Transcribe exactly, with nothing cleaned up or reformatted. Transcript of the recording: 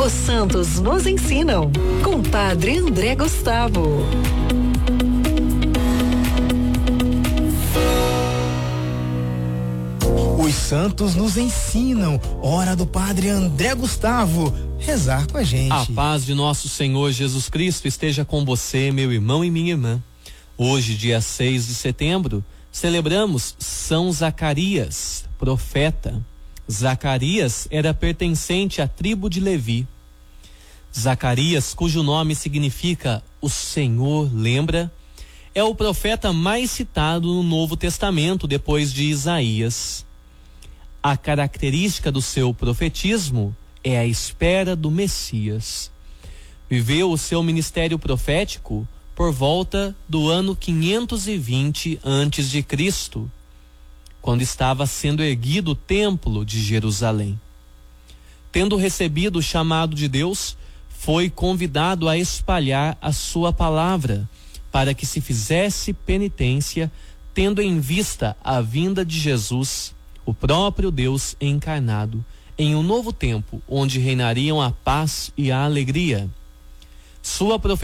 Os santos nos ensinam, com Padre André Gustavo. Os santos nos ensinam. Hora do Padre André Gustavo rezar com a gente. A paz de nosso Senhor Jesus Cristo esteja com você, meu irmão e minha irmã. Hoje, dia seis de setembro, celebramos São Zacarias, profeta. Zacarias era pertencente à tribo de Levi. Zacarias, cujo nome significa o Senhor lembra, é o profeta mais citado no Novo Testamento depois de Isaías. A característica do seu profetismo é a espera do Messias. Viveu o seu ministério profético por volta do ano quinhentos e vinte antes de Cristo, quando estava sendo erguido o templo de Jerusalém. Tendo recebido o chamado de Deus, foi convidado a espalhar a sua palavra, para que se fizesse penitência, tendo em vista a vinda de Jesus, o próprio Deus encarnado, em um novo tempo, onde reinariam a paz e a alegria. Sua profecia